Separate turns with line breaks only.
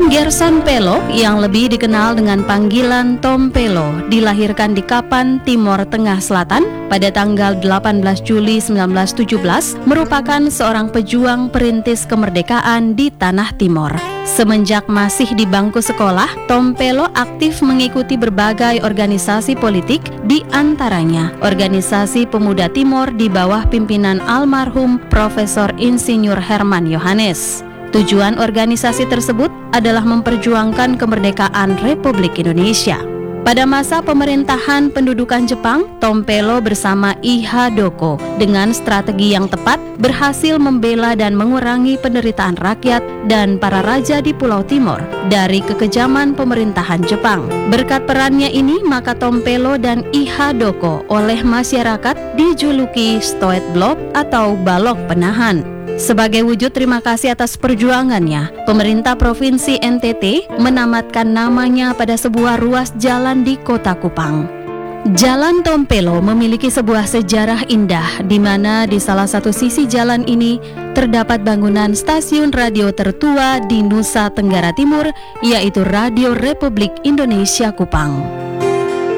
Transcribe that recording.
Gerson Pelo yang lebih dikenal dengan panggilan Tom Pelo dilahirkan di Kapan, Timor Tengah Selatan pada tanggal 18 Juli 1917, merupakan seorang pejuang perintis kemerdekaan di Tanah Timor. Semenjak masih di bangku sekolah, Tom Pelo aktif mengikuti berbagai organisasi politik, di antaranya Organisasi Pemuda Timor di bawah pimpinan almarhum Profesor Insinyur Herman Yohanes. Tujuan organisasi tersebut adalah memperjuangkan kemerdekaan Republik Indonesia. Pada masa pemerintahan pendudukan Jepang, Tom Pelo bersama I.H. Doko dengan strategi yang tepat berhasil membela dan mengurangi penderitaan rakyat dan para raja di Pulau Timor dari kekejaman pemerintahan Jepang. Berkat perannya ini, maka Tom Pelo dan I.H. Doko oleh masyarakat dijuluki Stoet Blob atau balok penahan. Sebagai wujud terima kasih atas perjuangannya, pemerintah Provinsi NTT menamatkan namanya pada sebuah ruas jalan di Kota Kupang. Jalan Tom Pelo memiliki sebuah sejarah indah, di mana di salah satu sisi jalan ini terdapat bangunan stasiun radio tertua di Nusa Tenggara Timur, yaitu Radio Republik Indonesia Kupang.